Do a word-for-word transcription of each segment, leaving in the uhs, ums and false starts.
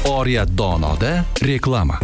Oriyat donoda reklama.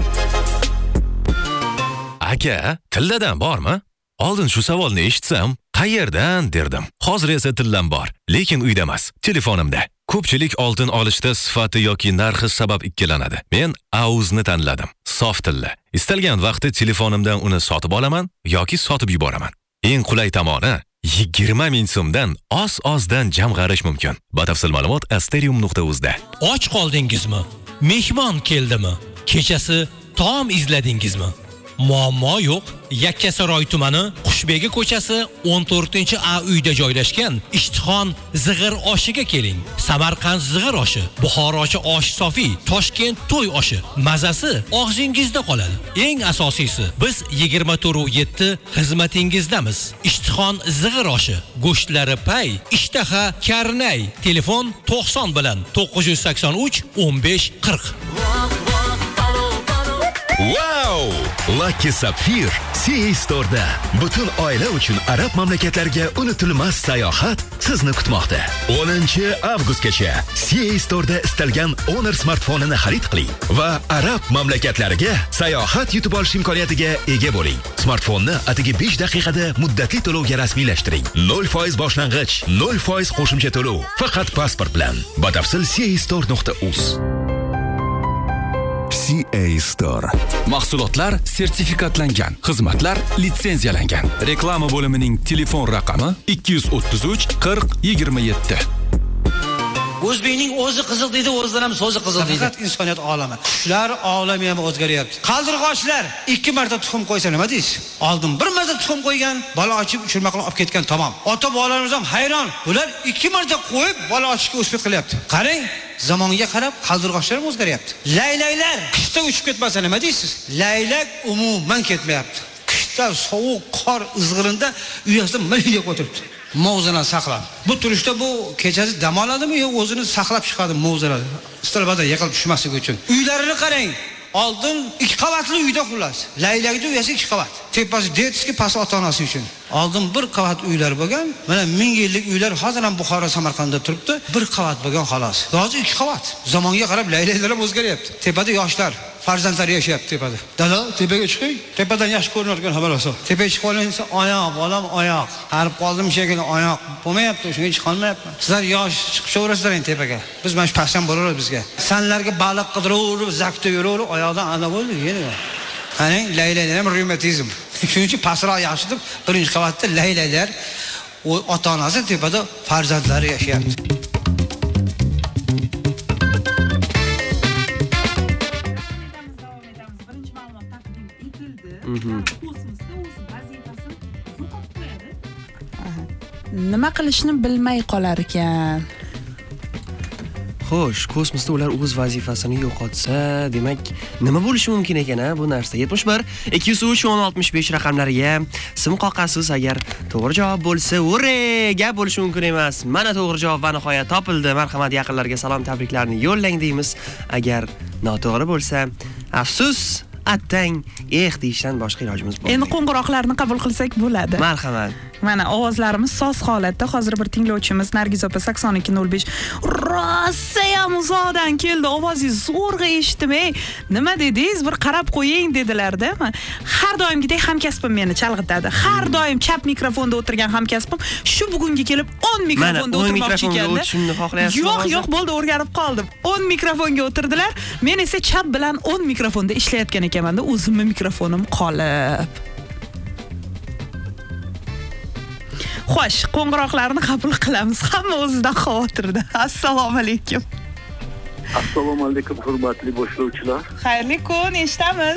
Aka, tilladan bormi? Oldin shu savolni eshitsam, qayerdan derdim. Hozir esa tillam bor, lekin uyda emas, telefonimda. Ko'pchilik oltin olishda sifati yoki narxi sabab ikkilanadi. Men Auzni tanladim. Sof tilla. Istalgan vaqtda telefonimdan uni sotib olaman yoki sotib yuboraman. Eng qulay tomoni, yigirma ming so'mdan oz-ozdan jamg'arish mumkin. Batafsil ma'lumot asterium nuqta uz da. Och qoldingizmi? Mehmon keldimi? Kechasi taom izladingizmi? Muammo yo'q. Yakkasaroy tumani Qushbegi ko'chasi o'n to'rtinchi A uyda joylashgan Ishtixon zig'ir oshiga keling. Samarqand zig'ir oshi, Buxorochi osh sofi, Toshkent to'y oshi. Mazasi og'zingizda qoladi. Eng asosiysi, biz yigirma to'rt yetti xizmatingizdamiz. Ishtixon zig'ir oshi, go'shtlari pay, ishtaha karnay. Telefon to'qson bilan to'qqiz yuz sakson uch o'n besh qirq. Wow! Lucky Sapphire C A Store'da butun oila uchun arab mamlakatlariga unutilmas sayohat sizni kutmoqda. o'ninchi avgustgacha C A Store'da istalgan Honor smartfonini xarid qiling va arab mamlakatlariga sayohat yutib olish imkoniyatiga ega bo'ling. Smartfonni atigi besh daqiqada muddatli to'lovga rasmiylashtiring. nol foiz boshlang'ich, nol foiz qo'shimcha to'lov faqat pasport bilan. Batafsil C A store nuqta uz. C A Store. Mahsulotlar sertifikatlangan, xizmatlar litsenziyalangan. Reklama bo'limining telefon raqami ikki yuz o'ttiz uch qirq yigirma yetti. O'zbekning o'zi qiziq deydi, o'zidan ham so'zi qiziq deydi. Faqat insoniyat olami. Qushlar olami ham o'zgaryapti. Qaldirg'ochlar ikki marta tuxum qo'ysa nima deysiz? Oldin bir marta tuxum qo'ygan, bola ochib uchirma qilib olib ketgan, tamom. Ota bolalarimiz ham hayron. Bular ikki marta qo'yib bola ochishga o'sib qilyapti. Qarang, zamonga qarab qaldirg'ochlar ham o'zgaryapti. Laylaklar qishda uchib ketmasa nima deysiz? Laylak umuman ketmayapti. Qishda sovuq qor izg'irinda uyasida milga o'tiribdi. Mavzani saqlab. Bu turishda bu kechasi dam oladimi yo o'zini saqlab chiqadi mavzalada. Istalbada yiqilib tushmasligi uchun. Uylarini qarang. Oldin ikki qavatli uyda xullas. Laylakning uyasi ikki qavat. Tepasi detski, pasti ota-onasi uchun. Oldin bir qavat uylar bo'lgan. Mana ming yillik uylar hozir ham Buxoro, Samarqandda turibdi. Bir qavat bo'lgan xolos. Hozir ikki qavat. Zamonga qarab laylaklar ham o'zgaryapti. Tepada yoshlar, farzandlar yashayapti tepada. Dada, tepaga chiqing. Tepadan yaxshi ko'rinadigan xabar olsa. Tepaga chiqib olinsa, oyoq, bolam oyoq. Qarib qoldim shekilli oyoq bo'lmayapti, shunga chiqa olmayapman. Sizlar yosh chiqishaverasizlar endi tepaga. Biz mana shu pastdan boraveramiz bizga. Sanlarga baliq qidiraverib, zakda yuraverib, oyoqdan ana bo'ldi, yana. Qarang, laylaklar ham revmatizm. Shuning uchun pastroq yaxshi deb birinchi qavatda laylaklar, ota-onasi tepada farzandlari yashayapti. Nima qilishni bilmay qolar ekan. Xo'sh, kosmosda ular o'z vazifasini yo'qotsa, demak, nima bo'lishi mumkin ekan a bu narsa? yetmish bir ikki yuz uch o'n oltmish besh raqamlariga sim qoqasiz. Agar to'g'ri javob bo'lsa, ure, gap bo'lishi mumkin emas. Mana to'g'ri javob va nihoyat topildi. Marhamat, yaqinlarga salom, tabriklarni yo'llang deymiz. Agar noto'g'ri bo'lsa, afsus, attang, eh deyishdan boshqa ilojimiz bo'lmaydi. Endi qo'ng'iroqlarni qabul qilsak bo'ladi. Marhamat. Mana ovozlarimiz soz holatda. Hozir bir tinglovchimiz Nargiz opa sakson ikki nol besh Rossiya muzodan keldi. Ovozingiz zo'rg'a eshitdim. Ey, nima dedingiz? Bir qarab qo'ying dedilarda. Har doimgidek hamkasbim meni chalg'itadi. Har doim chap mikrofonda o'tirgan hamkasbim shu bugunga kelib o'n mikrofonda o'tirmoqchi ekan. Yo'q, yo'q, bo'ldi, o'rganib qoldim. o'n mikrofonga o'tirdilar. Men esa chap bilan o'n mikrofonda ishlayotgan ekanman-da, o'zimning mikrofonim qolib. Xo'sh, qo'ng'iroqlarni qabul qilamiz. Hamma o'zidan xavotirda. Assalomu alaykum. Assalomu alaykum, hurmatli boshlovchilar. Xayrli kun, eshitamiz.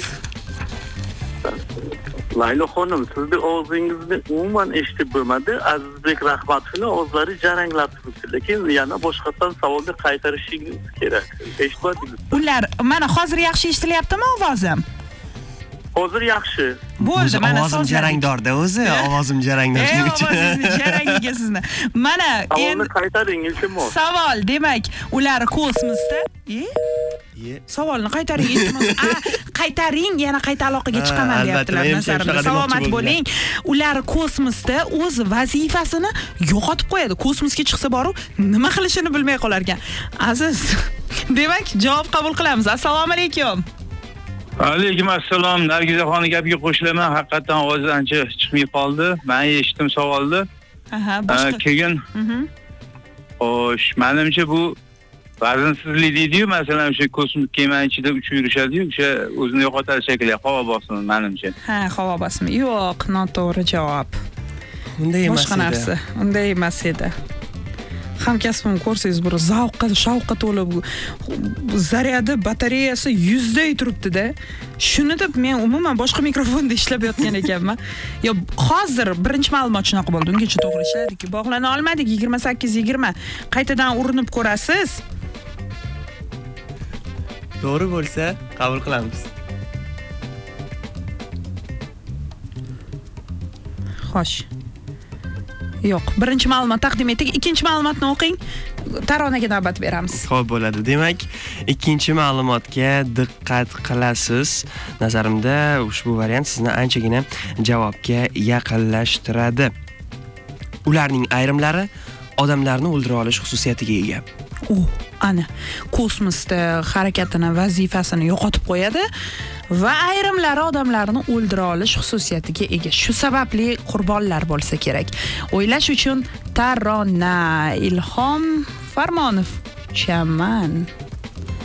Laylo xonim, sizning ovozingizni umuman eshitib bo'lmadi. Azizbek Rahmatovning ovozlari jaranglab turibdi, lekin yana boshqadan savolga qaytarishingiz kerak. Eshitmadingiz? Ular, mana hozir yaxshi eshitilyaptimi ovozim? Hozir yaxshi. Bo'ldi, mana ovozim jarangdorda o'zi, ovozim jarangdor. Ey, ovozingiz jarangiga sizni. Mana endi qaytaring, iltimos. Savol, demak, ular kosmosda, e? Savolni qaytaring, iltimos. A, qaytaring, yana qayta aloqaga chiqaman deyaptilar nazarimda. Salomat bo'ling. Ular kosmosda o'z vazifasini yo'qotib qo'yadi. Kosmosga chiqsa boru nima qilishini bilmay qolar ekan. Aziz, Demak, javob qabul qilamiz. Assalomu alaykum. Alaykum assalom. Nargizaxonning gapiga qo'shilaman. Haqiqatan ovozi ancha chiqmay qoldi. Men eshitdim savolni. Aha, boshqa. Keyin Mhm. xo'sh, menimcha bu vazinsizlik deydi-yu, masalan, o'sha kosmik kema ichida uchib yurishadi-yu, o'sha o'zini yo'qotadi shekilli, havo bosimi menimcha. Ha, havo bosimi. Yo'q, noto'g'ri javob. Unday emas Boshqa edi. narsa. Unday emas edi. Hamkasbimni ko'rsangiz, bir zavqqa, shavqqa to'lib, zaryadi, batareyasi yuzday turibdi-da. Shuni deb men umuman boshqa mikrofonda ishlab yotgan ekanman. Yo, hozir birinchi ma'lumot shunaqa bo'ldi. Ungacha to'g'ri ishladik-ku. Bog'lana olmadik yigirma sakkiz yigirma. Qaytadan urinib ko'rasiz. To'g'ri bo'lsa, qabul qilamiz. Xo'sh. Yo'q, birinchi ma'lumot taqdim etdik, ikkinchi ma'lumotni o'qing. Taronaga navbat beramiz. Xo'p bo'ladi. Demak, ikkinchi ma'lumotga diqqat qilasiz. Nazarimda ushbu variant sizni anchagina javobga yaqinlashtiradi. Ularning ayrimlari odamlarni o'ldira olish xususiyatiga ega. U, ana, kosmosda harakatini, vazifasini yo'qotib qo'yadi va ayrimlari odamlarni o'ldira olish xususiyatiga ega. Shu sababli qurbonlar bo'lsa kerak. O'ylash uchun tarona Ilhom Farmonov. Chaman.